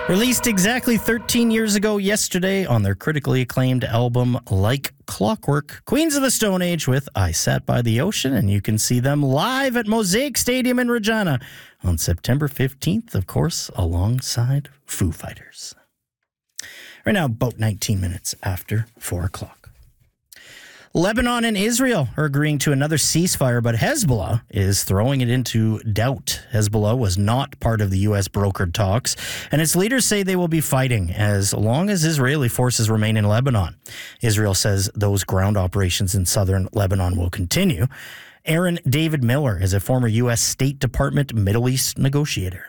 Released exactly 13 years ago yesterday on their critically acclaimed album Like Clockwork, Queens of the Stone Age with I Sat by the Ocean, and you can see them live at Mosaic Stadium in Regina on September 15th, of course, alongside Foo Fighters. Right now, about 19 minutes after 4 o'clock. Lebanon and Israel are agreeing to another ceasefire, but Hezbollah is throwing it into doubt. Hezbollah was not part of the U.S. brokered talks, and its leaders say they will be fighting as long as Israeli forces remain in Lebanon. Israel says those ground operations in southern Lebanon will continue. Aaron David Miller is a former U.S. State Department Middle East negotiator.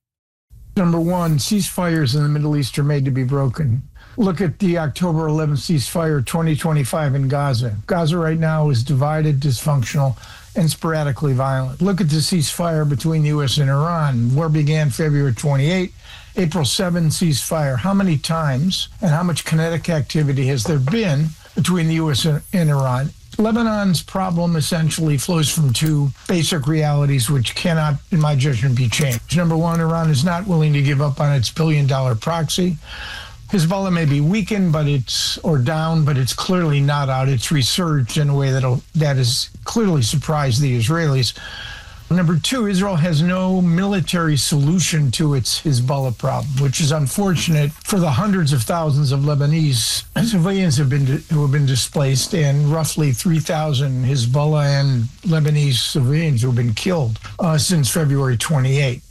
Number one, ceasefires in the Middle East are made to be broken. Look at the October 11th ceasefire 2025 in Gaza. Gaza right now is divided, dysfunctional, and sporadically violent. Look at the ceasefire between the U.S. and Iran. War began February 28, April 7 ceasefire. How many times and how much kinetic activity has there been between the U.S. and Iran? Lebanon's problem essentially flows from two basic realities which cannot, in my judgment, be changed. Number one, Iran is not willing to give up on its billion-dollar proxy. Hezbollah may be weakened, but it's clearly not out. It's resurged in a way that has clearly surprised the Israelis. Number two, Israel has no military solution to its Hezbollah problem, which is unfortunate for the hundreds of thousands of Lebanese civilians who have been displaced, and roughly 3,000 Hezbollah and Lebanese civilians who have been killed since February 28.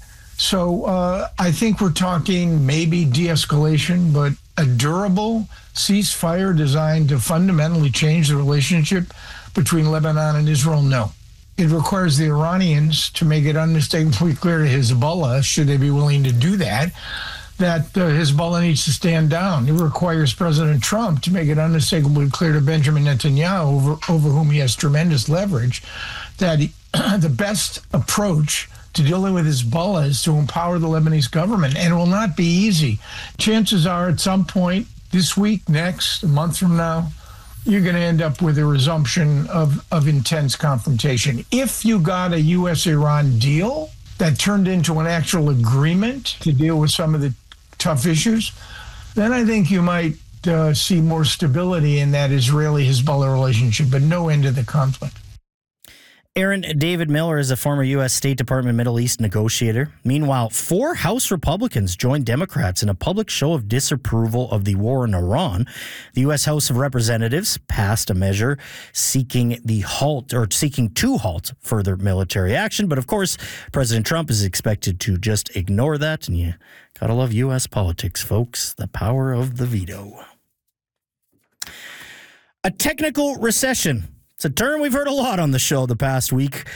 So I think we're talking maybe de-escalation, but a durable ceasefire designed to fundamentally change the relationship between Lebanon and Israel, no. It requires the Iranians to make it unmistakably clear to Hezbollah, should they be willing to do that Hezbollah needs to stand down. It requires President Trump to make it unmistakably clear to Benjamin Netanyahu, over whom he has tremendous leverage, that the best approach to dealing with Hezbollah is to empower the Lebanese government, and it will not be easy. Chances are at some point this week, next, a month from now, you're going to end up with a resumption of intense confrontation. If you got a U.S.-Iran deal that turned into an actual agreement to deal with some of the tough issues, then I think you might see more stability in that Israeli-Hezbollah relationship, but no end to the conflict. Aaron David Miller is a former U.S. State Department Middle East negotiator. Meanwhile, 4 House Republicans joined Democrats in a public show of disapproval of the war in Iran. The U.S. House of Representatives passed a measure seeking to halt further military action. But of course, President Trump is expected to just ignore that. And you gotta love U.S. politics, folks. The power of the veto. A technical recession. It's a term we've heard a lot on the show the past week.